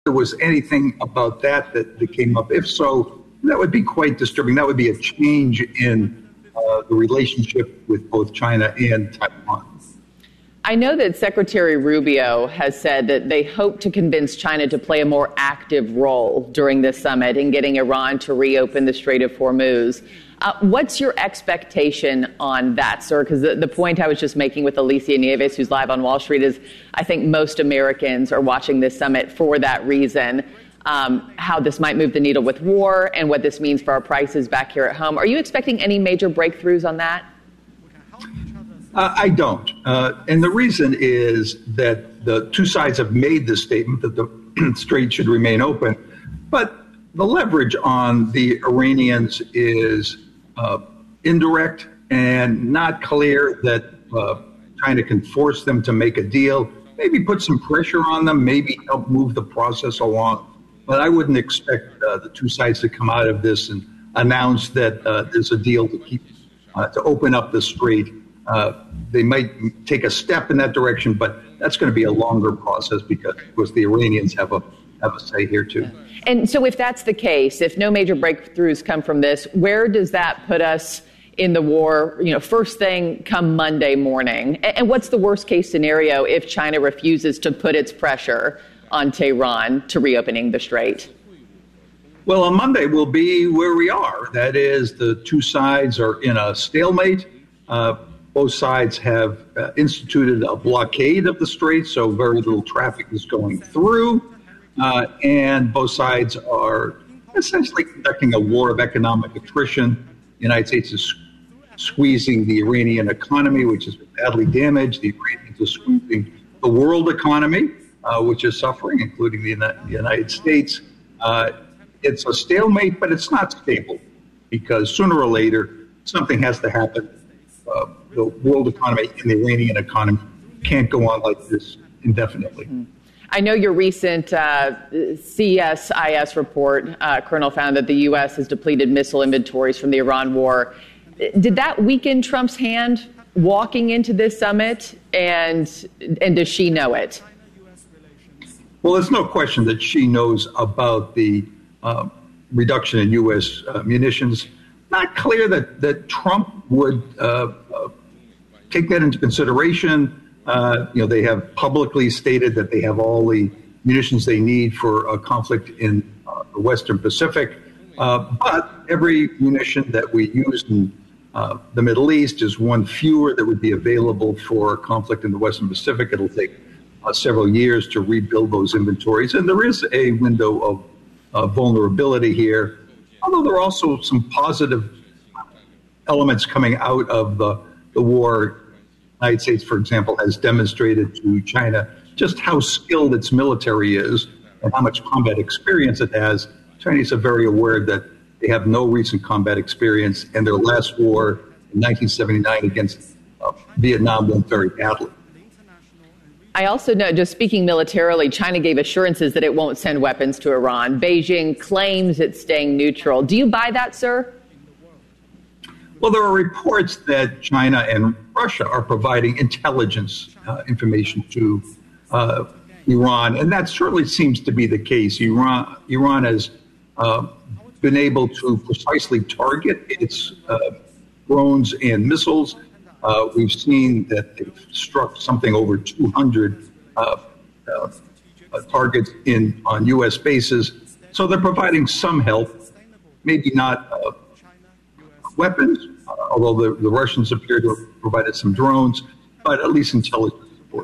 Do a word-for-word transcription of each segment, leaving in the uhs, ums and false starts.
there was anything about that, that that came up. If so, that would be quite disturbing. That would be a change in uh, the relationship with both China and Taiwan. I know that Secretary Rubio has said that they hope to convince China to play a more active role during this summit in getting Iran to reopen the Strait of Hormuz. Uh, what's your expectation on that, sir? Because the, the point I was just making with Alicia Nieves, who's live on Wall Street, is I think most Americans are watching this summit for that reason, um, how this might move the needle with war and what this means for our prices back here at home. Are you expecting any major breakthroughs on that? Uh, I don't. Uh, and the reason is that the two sides have made this statement that the strait should remain open. But the leverage on the Iranians is uh, indirect and not clear that uh, China can force them to make a deal, maybe put some pressure on them, maybe help move the process along. But I wouldn't expect uh, the two sides to come out of this and announce that uh, there's a deal to keep uh, to open up the strait. Uh, they might take a step in that direction, but that's going to be a longer process because, of course, the Iranians have a have a say here, too. And so if that's the case, if no major breakthroughs come from this, where does that put us in the war, you know, first thing come Monday morning? And what's the worst case scenario if China refuses to put its pressure on Tehran to reopening the strait? Well, on Monday we'll be where we are. That is, the two sides are in a stalemate. Uh, both sides have uh, instituted a blockade of the strait, so very little traffic is going through. Uh, and both sides are essentially conducting a war of economic attrition. The United States is squeezing the Iranian economy, which is badly damaged. The Iranians are squeezing the world economy, uh, which is suffering, including the, the United States. Uh, it's a stalemate, but it's not stable because sooner or later something has to happen. Uh, the world economy and the Iranian economy can't go on like this indefinitely. Mm-hmm. I know your recent uh, C S I S report, uh, Colonel, found that the U S has depleted missile inventories from the Iran war. Did that weaken Trump's hand walking into this summit, and and does she know it? Well, there's no question that she knows about the uh, reduction in U S uh, munitions. Not clear that, that Trump would uh, uh, take that into consideration. Uh, you know, they have publicly stated that they have all the munitions they need for a conflict in uh, the Western Pacific. Uh, but every munition that we use in uh, the Middle East is one fewer that would be available for a conflict in the Western Pacific. It'll take uh, several years to rebuild those inventories. And there is a window of uh, vulnerability here, although there are also some positive elements coming out of the, the war. The United States, for example, has demonstrated to China just how skilled its military is and how much combat experience it has. Chinese are very aware that they have no recent combat experience, and their last war in nineteen seventy-nine against uh, Vietnam went very badly. I also know, just speaking militarily, China gave assurances that it won't send weapons to Iran. Beijing claims it's staying neutral. Do you buy that, sir? Well, there are reports that China and Russia are providing intelligence uh, information to uh, Iran, and that certainly seems to be the case. Iran, Iran has uh, been able to precisely target its uh, drones and missiles. Uh, we've seen that they've struck something over two hundred uh, uh, uh, targets in on U S bases. So they're providing some help, maybe not uh, weapons, uh, although the, the Russians appear to have provided some drones, but at least intelligence support.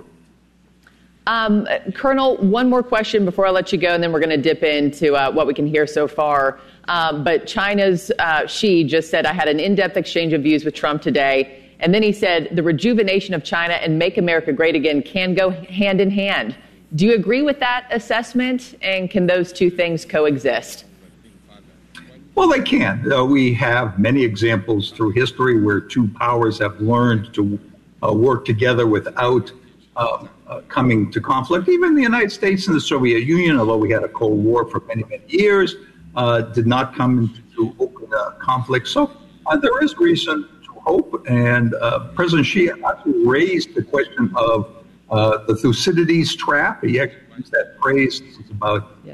Um, Colonel, one more question before I let you go, and then we're going to dip into uh, what we can hear so far. Um, but China's uh, Xi just said, I had an in-depth exchange of views with Trump today. And then he said, the rejuvenation of China and Make America Great Again can go hand in hand. Do you agree with that assessment? And can those two things coexist? Well, they can. Uh, we have many examples through history where two powers have learned to uh, work together without uh, uh, coming to conflict. Even the United States and the Soviet Union, although we had a Cold War for many, many years, uh, did not come into open uh, conflict. So uh, there is reason hope, and uh, President Xi actually raised the question of uh, the Thucydides trap. He actually used that phrase. This is about